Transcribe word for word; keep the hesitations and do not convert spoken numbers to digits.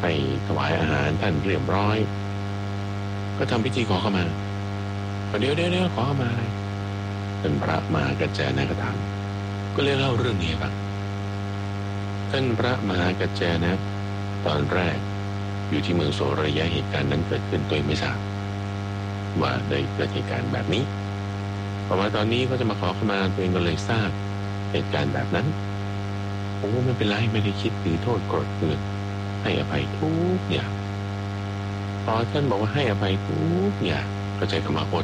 ให้ถวายอาหารท่านเรียบร้อยก็ทำพิธีขอเข้ามาเดี๋ยวเดี๋ยวเดี๋ยวขอเข้ามาท่านพระมหากัจจนะก็ถามก็เลยเล่าเรื่องนี้บ้างท่านพระมหากัจจนะตอนแรกอยู่ที่เมืองโสระยะเหตุการณ์นั้นเกิดขึ้นตัวไม่ทราบว่าได้เกิดเหตุการณ์แบบนี้พอมาตอนนี้ก็จะมาขอเข้ามาตัวเองก็เลยทราบเหตุการณ์แบบนั้นผมว่าไม่เป็นไรไม่ได้คิดถือโทษโกรธเคืองให้อภัยทุกอย่างพอท่านบอกว่าให้อภัยทุกอย่างก็ใจคำว่าโอ